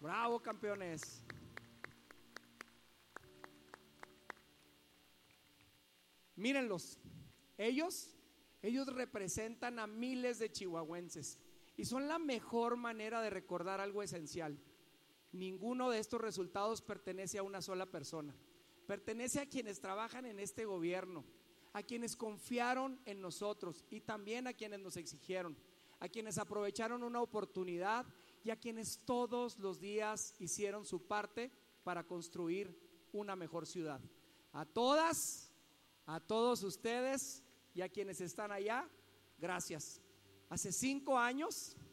Bravo, campeones. Mírenlos, ellos representan a miles de chihuahuenses y son la mejor manera de recordar algo esencial. Ninguno de estos resultados pertenece a una sola persona, pertenece a quienes trabajan en este gobierno, a quienes confiaron en nosotros y también a quienes nos exigieron, a quienes aprovecharon una oportunidad y a quienes todos los días hicieron su parte para construir una mejor ciudad. A todas, a todos ustedes y a quienes están allá, gracias. Hace 5 años